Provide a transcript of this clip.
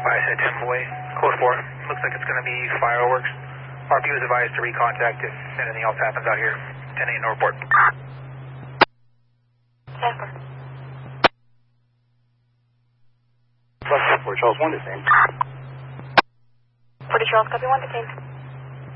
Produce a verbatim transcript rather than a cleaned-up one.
I said ten away. Code four. Looks like it's going to be fireworks. R P is advised to recontact if anything else happens out here. ten eight no report. Jasper. Plus four, Charles one detained. forty Charles, copy one detained.